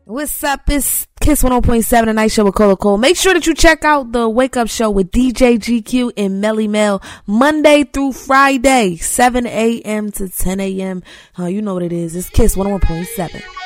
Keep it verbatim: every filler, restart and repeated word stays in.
What's up? It's Kiss one oh point seven, the night show with Cola Cole. Make sure that you check out the Wake Up Show with D J G Q and Melly Mel Monday through Friday, seven a.m. to ten a.m. Uh, you know what it is. It's Kiss one oh one point seven.